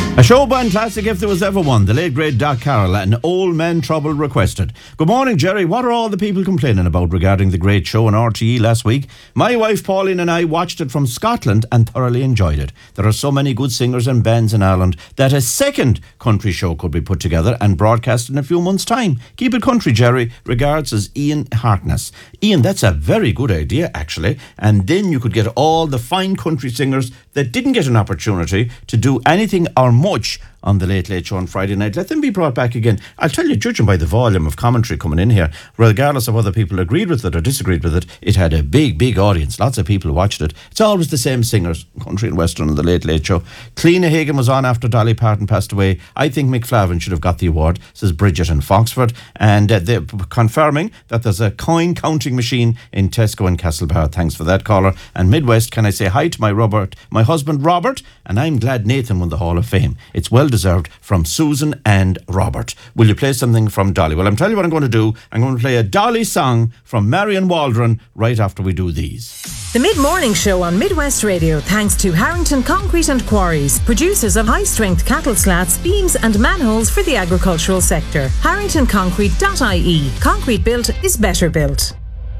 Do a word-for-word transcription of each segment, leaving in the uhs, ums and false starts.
A showband classic if there was ever one. The late great Doc Carroll, an old man trouble requested. Good morning, Jerry. What are all the people complaining about regarding the great show on R T E last week? My wife Pauline and I watched it from Scotland and thoroughly enjoyed it. There are so many good singers and bands in Ireland that a second country show could be put together and broadcast in a few months' time. Keep it country, Jerry. Regards, as Ian Harkness. Ian, that's a very good idea, actually. And then you could get all the fine country singers that didn't get an opportunity to do anything or much on the Late Late Show on Friday night. Let them be brought back again. I'll tell you, judging by the volume of commentary coming in here, regardless of whether people agreed with it or disagreed with it, it had a big, big audience. Lots of people watched it. It's always the same singers, country and western, on the Late Late Show. Cleena Hagan was on after Dolly Parton passed away. I think Mick Flavin should have got the award, says Bridget in Foxford. And uh, they're confirming that there's a coin counting machine in Tesco and Castlebar. Thanks for that, caller. And Midwest, can I say hi to my Robert, my husband Robert? And I'm glad Nathan won the Hall of Fame. It's well deserved, from Susan and Robert. Will you play something from Dolly? Well, I'm telling you what I'm going to do. I'm going to play a Dolly song from Marion Waldron right after we do these. The Mid-Morning Show on Midwest Radio, thanks to Harrington Concrete and Quarries, producers of high-strength cattle slats, beams and manholes for the agricultural sector. harrington concrete dot I E. Concrete built is better built.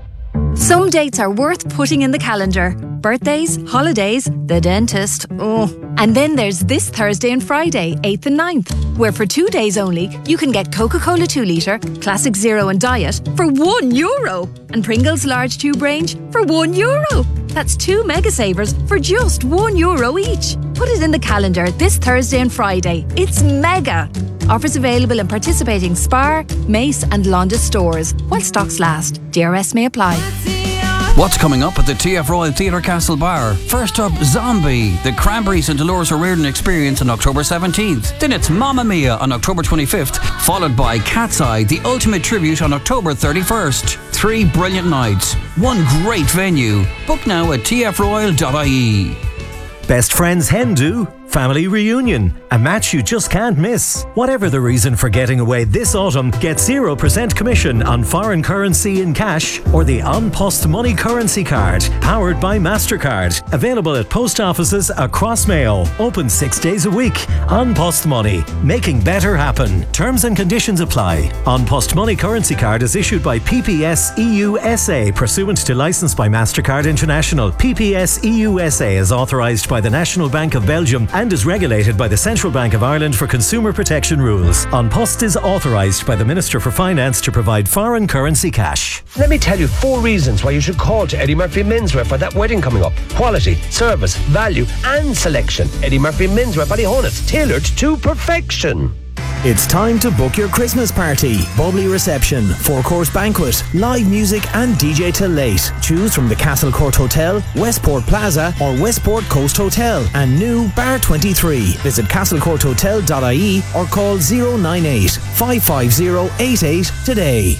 Some dates are worth putting in the calendar. Birthdays, holidays, the dentist, oh. And then there's this Thursday and Friday, eighth and ninth, where for two days only, you can get Coca-Cola two litre, Classic Zero and Diet for one euro. And Pringles Large Tube Range for one euro. That's two Mega Savers for just one euro each. Put it in the calendar this Thursday and Friday. It's mega. Offers available in participating Spar, Mace and Londis stores while stocks last. D R S may apply. What's coming up at the T F Royal Theatre Castlebar? First up, Zombie, the Cranberries and Dolores O'Riordan Experience on October seventeenth. Then it's Mamma Mia on October twenty-fifth, followed by Cat's Eye, the ultimate tribute on October thirty-first. Three brilliant nights, one great venue. Book now at t f royal dot I E. Best Friends Hen Do Family Reunion, a match you just can't miss. Whatever the reason for getting away this autumn, get zero percent commission on foreign currency in cash or the An Post Money Currency Card, powered by MasterCard. Available at post offices across Mayo. Open six days a week. An Post Money, making better happen. Terms and conditions apply. An Post Money Currency Card is issued by P P S E U S A, pursuant to licence by MasterCard International. P P S E U S A is authorised by the National Bank of Belgium and is regulated by the Central Bank of Ireland for consumer protection rules. An Post is authorised by the Minister for Finance to provide foreign currency cash. Let me tell you four reasons why you should call to Eddie Murphy Menswear for that wedding coming up. Quality, service, value and selection. Eddie Murphy Menswear, Ballyhonus, tailored to perfection. It's time to book your Christmas party. Bubbly reception, four-course banquet, live music and D J till late. Choose from the Castle Court Hotel, Westport Plaza or Westport Coast Hotel and new Bar twenty-three. Visit castle court hotel dot I E or call zero nine eight, five five zero, eight eight today.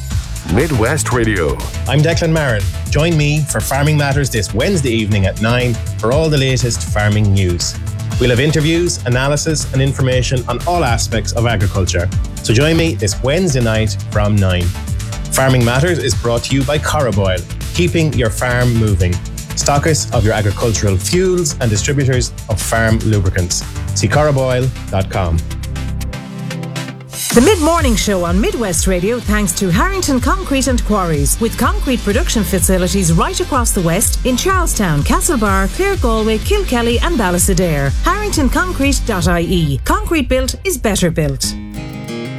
Midwest Radio. I'm Declan Marin. Join me for Farming Matters this Wednesday evening at nine for all the latest farming news. We'll have interviews, analysis and information on all aspects of agriculture. So join me this Wednesday night from nine. Farming Matters is brought to you by Coroboil, keeping your farm moving. Stockists of your agricultural fuels and distributors of farm lubricants. See coroboil dot com. The Mid-Morning Show on Midwest Radio, thanks to Harrington Concrete and Quarries, with concrete production facilities right across the West in Charlestown, Castlebar, Clare Galway, Kilkelly and Ballysadare. harrington concrete dot I E. Concrete built is better built.